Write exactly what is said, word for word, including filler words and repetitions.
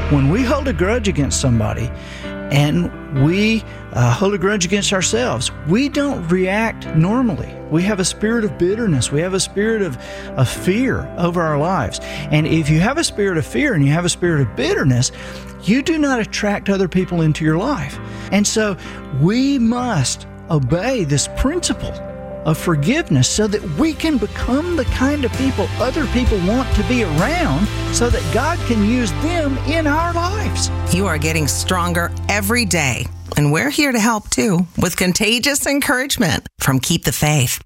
when we hold a grudge against somebody and we uh, hold a grudge against ourselves, we don't react normally. We have a spirit of bitterness. We have a spirit of, of fear over our lives. And if you have a spirit of fear and you have a spirit of bitterness, you do not attract other people into your life. And so we must obey this principle of forgiveness so that we can become the kind of people other people want to be around, so that God can use them in our lives. You are getting stronger every day, and we're here to help too with contagious encouragement from Keep the Faith.